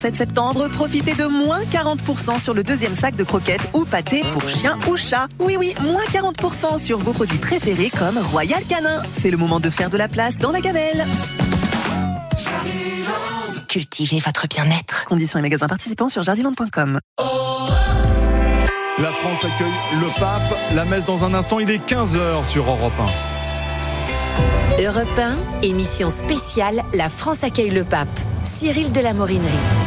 7 septembre, profitez de moins 40% sur le deuxième sac de croquettes ou pâté pour chien ou chat. Oui, moins 40% sur vos produits préférés comme Royal Canin. C'est le moment de faire de la place dans la gamelle. Cultivez votre bien-être. Conditions et magasins participants sur jardiland.com. La France accueille le pape. La messe dans un instant, il est 15h sur Europe 1. Europe 1, émission spéciale, la France accueille le pape. Cyril de la Morinerie.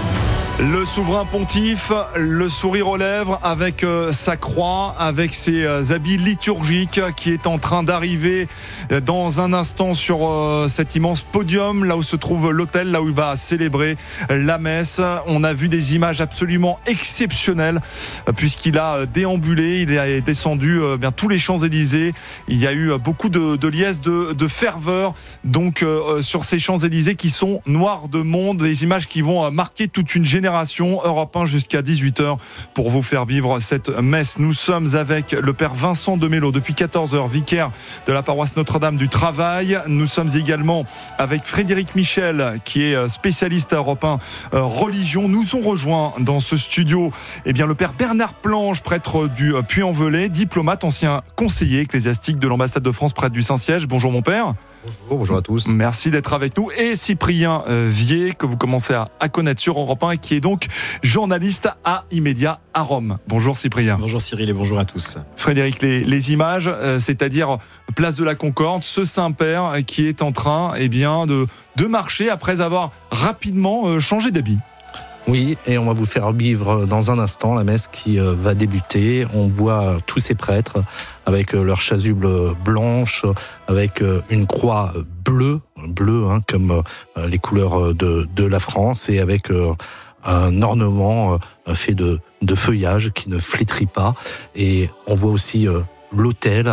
Le souverain pontife, le sourire aux lèvres avec sa croix, avec ses habits liturgiques qui est en train d'arriver dans un instant sur cet immense podium, là où se trouve l'autel, là où il va célébrer la messe. On a vu des images absolument exceptionnelles puisqu'il a déambulé, il est descendu tous les Champs-Élysées. Il y a eu beaucoup de liesses, de ferveur donc sur ces Champs-Élysées qui sont noirs de monde, des images qui vont marquer toute une génération. Europe 1 jusqu'à 18h pour vous faire vivre cette messe. Nous sommes avec le père Vincent de Mello depuis 14h, vicaire de la paroisse Notre-Dame du Travail. Nous sommes également avec Frédéric Michel qui est spécialiste à Europe 1 religion. Nous ont rejoint dans ce studio le père Bernard Planche, prêtre du Puy-en-Velay, diplomate, ancien conseiller ecclésiastique de l'ambassade de France près du Saint-Siège. Bonjour mon père. Bonjour à tous. Merci d'être avec nous. Et Cyprien Vier, que vous commencez à connaître sur Europe 1 et qui est donc journaliste à Immédiat à Rome. Bonjour Cyprien. Bonjour Cyril et bonjour à tous. Frédéric, les images, c'est-à-dire place de la Concorde, ce Saint-Père qui est en train de marcher après avoir rapidement changé d'habit. Oui, et on va vous faire vivre dans un instant la messe qui va débuter. On voit tous ces prêtres avec leur chasuble blanche, avec une croix bleue comme les couleurs de la France, et avec un ornement fait de feuillage qui ne flétrit pas. Et on voit aussi l'autel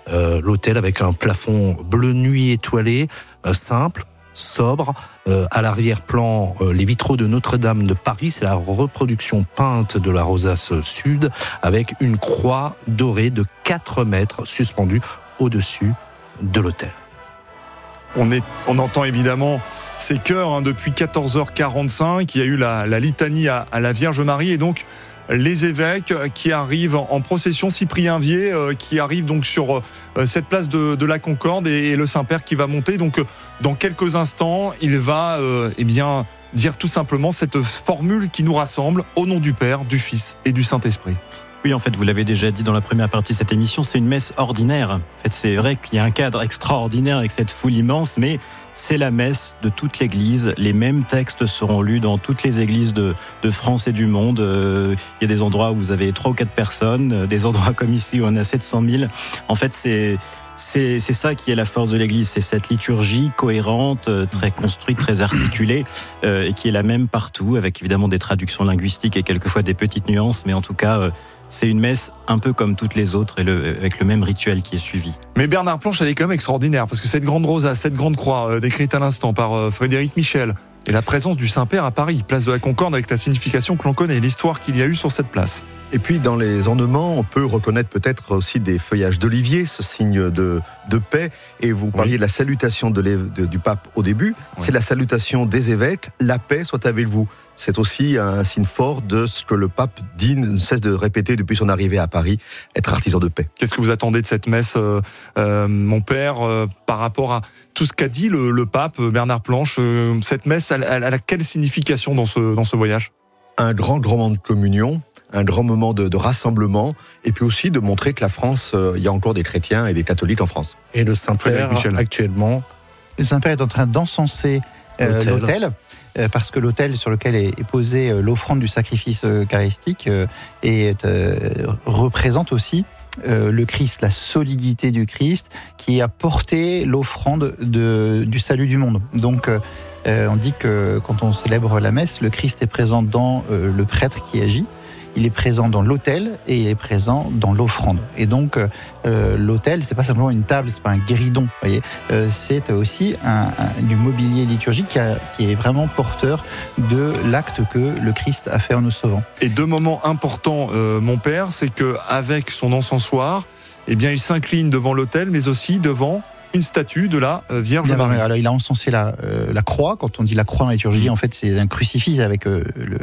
avec un plafond bleu nuit étoilé, simple, sobre. À l'arrière-plan, les vitraux de Notre-Dame de Paris, c'est la reproduction peinte de la rosace sud, avec une croix dorée de 4 mètres suspendue au-dessus de l'autel. On entend évidemment ces chœurs depuis 14h45. Il y a eu la litanie à la Vierge Marie, et donc les évêques qui arrivent en procession, Cyprien Vier qui arrive donc sur cette place de la Concorde, et le Saint-Père qui va monter. Donc dans quelques instants, il va dire tout simplement cette formule qui nous rassemble: au nom du Père, du Fils et du Saint-Esprit. Oui, en fait, vous l'avez déjà dit dans la première partie de cette émission, c'est une messe ordinaire. En fait, c'est vrai qu'il y a un cadre extraordinaire avec cette foule immense, mais c'est la messe de toute l'Église. Les mêmes textes seront lus dans toutes les églises de France et du monde. Il y a des endroits où vous avez 3 ou 4 personnes, des endroits comme ici où on a 700 000. En fait, c'est ça qui est la force de l'Église, c'est cette liturgie cohérente, très construite, très articulée, et qui est la même partout, avec évidemment des traductions linguistiques et quelquefois des petites nuances, mais en tout cas, c'est une messe un peu comme toutes les autres, et avec le même rituel qui est suivi. Mais Bernard Planche, elle est quand même extraordinaire, parce que cette grande rosace, cette grande croix, décrite à l'instant par Frédéric Michel, et la présence du Saint-Père à Paris, place de la Concorde, avec la signification que l'on connaît, l'histoire qu'il y a eu sur cette place. Et puis dans les ornements, on peut reconnaître peut-être aussi des feuillages d'olivier, ce signe de paix. Et vous parliez de la salutation du pape au début. Oui. C'est la salutation des évêques: la paix soit avec vous. C'est aussi un signe fort de ce que le pape dit, ne cesse de répéter depuis son arrivée à Paris: être artisan de paix. Qu'est-ce que vous attendez de cette messe, mon père, par rapport à tout ce qu'a dit le pape Bernard Planche? Cette messe, elle a quelle signification dans ce voyage? Un grand moment de communion, un grand moment de rassemblement, et puis aussi de montrer que la France, il y a encore des chrétiens et des catholiques en France. Et le Saint-Père, actuellement, le Saint-Père est en train d'encenser l'autel, parce que l'autel sur lequel est posée l'offrande du sacrifice eucharistique représente aussi le Christ, la solidité du Christ qui a porté l'offrande du salut du monde. Donc on dit que quand on célèbre la messe, le Christ est présent dans le prêtre qui agit. Il est présent dans l'autel et il est présent dans l'offrande. Et donc, l'autel, c'est pas simplement une table, c'est pas un guéridon, vous voyez. C'est aussi du mobilier liturgique qui est vraiment porteur de l'acte que le Christ a fait en nous sauvant. Et 2 moments importants, mon père, c'est qu'avec son encensoir, il s'incline devant l'autel, mais aussi devant une statue de la Vierge Marie. Alors, il a encensé la croix. Quand on dit la croix dans la liturgie, en fait, c'est un crucifix avec le